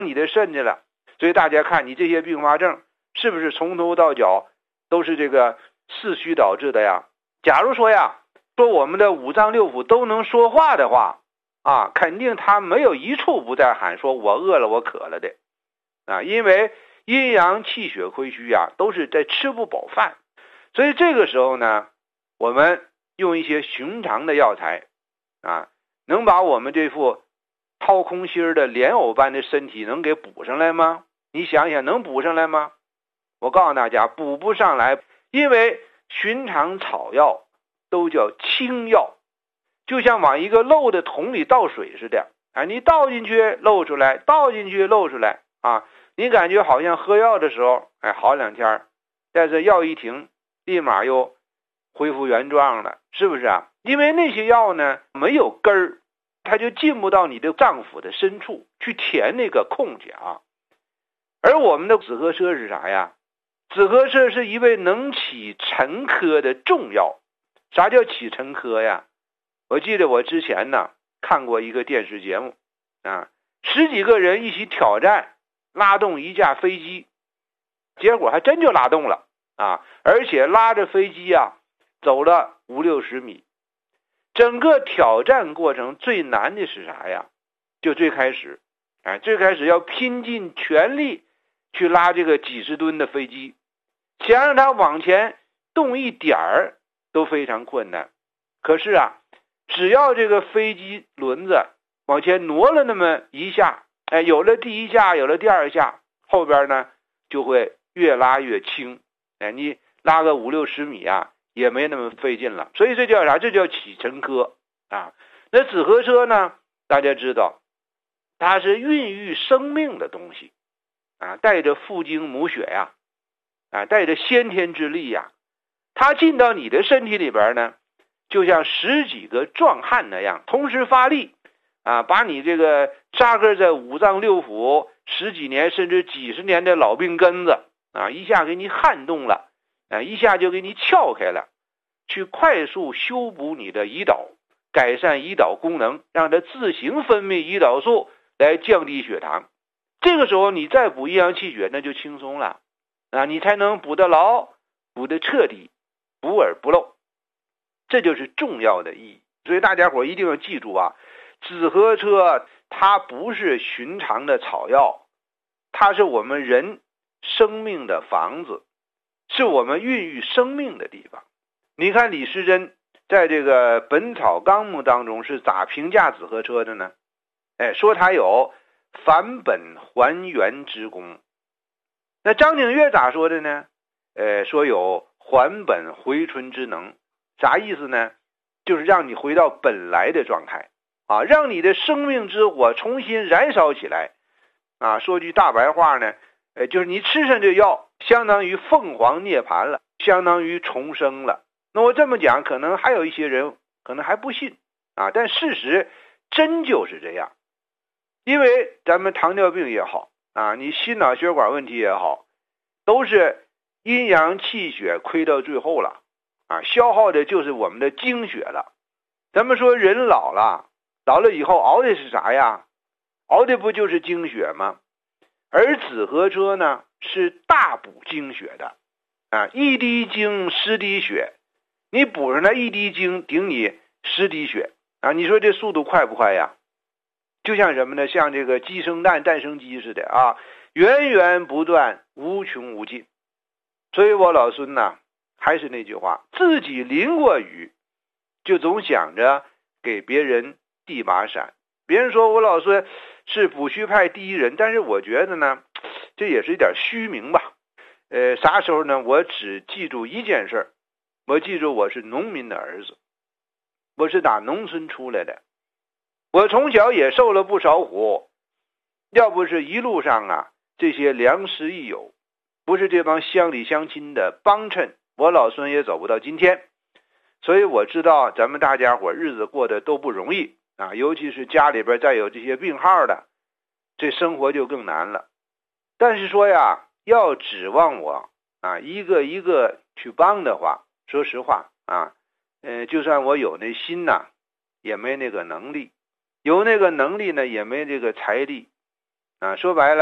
你的肾去了。所以大家看你这些并发症是不是从头到脚都是这个四虚导致的呀？假如说我们的五脏六腑都能说话的话肯定他没有一处不在喊说我饿了我渴了的因为阴阳气血亏虚都是在吃不饱饭。所以这个时候呢，我们用一些寻常的药材能把我们这副掏空心的莲藕般的身体能给补上来吗？你想想能补上来吗？我告诉大家补不上来，因为寻常草药都叫清药，就像往一个漏的桶里倒水似的你倒进去漏出来，倒进去漏出来你感觉好像喝药的时候好2天，但是药一停立马又恢复原状了，是不是因为那些药呢没有根儿，它就进不到你的脏腑的深处去填那个空去而我们的紫河车是啥呀？紫河车是一味能起沉疴的重药。啥叫起沉疴呀？我记得我之前呢看过一个电视节目10几个人一起挑战拉动一架飞机，结果还真就拉动了而且拉着飞机走了50-60米。整个挑战过程最难的是啥呀？就最开始要拼尽全力去拉这个几十吨的飞机，想让它往前动一点儿都非常困难。可是只要这个飞机轮子往前挪了那么一下有了第一下，有了第二下，后边呢就会越拉越轻你拉个50-60米也没那么费劲了。所以这叫啥？这叫起沉疴那紫河车呢，大家知道它是孕育生命的东西带着父精母血带着先天之力它进到你的身体里边呢，就像10几个壮汉那样同时发力把你这个扎根在五脏六腑10几年甚至几十年的老病根子一下给你撼动了一下就给你撬开了，去快速修补你的胰岛，改善胰岛功能，让它自行分泌胰岛素来降低血糖。这个时候你再补阴阳气血那就轻松了你才能补得牢，补得彻底，补而不漏。这就是重要的意义。所以大家伙一定要记住紫河车它不是寻常的草药，它是我们人生命的房子，是我们孕育生命的地方。你看李时珍在这个《本草纲目》当中是咋评价紫河车的呢？说它有返本还原之功。那张景岳咋说的呢？说有还本回春之能。啥意思呢？就是让你回到本来的状态让你的生命之火重新燃烧起来说句大白话呢，就是你吃上这药相当于凤凰涅槃了，相当于重生了。那我这么讲可能还有一些人可能还不信但事实真就是这样。因为咱们糖尿病也好你心脑血管问题也好，都是阴阳气血亏到最后了消耗的就是我们的精血了。咱们说人老了以后熬的是啥呀？熬的不就是精血吗？而紫河车呢是大补精血的一滴精10滴血，你补上来1滴精顶你10滴血你说这速度快不快呀？就像什么呢？像这个鸡生蛋，蛋生鸡似的源源不断，无穷无尽。所以我老孙还是那句话，自己淋过雨就总想着给别人递把伞。别人说我老孙是补虚派第一人，但是我觉得呢这也是一点虚名吧。啥时候呢？我只记住一件事，我记住我是农民的儿子，我是打农村出来的，我从小也受了不少苦，要不是一路上这些良师益友，不是这帮乡里乡亲的帮衬，我老孙也走不到今天。所以我知道咱们大家伙日子过得都不容易尤其是家里边再有这些病号的，这生活就更难了。但是说要指望我一个一个去帮的话，说实话就算我有那心也没那个能力，有那个能力呢也没这个财力说白了。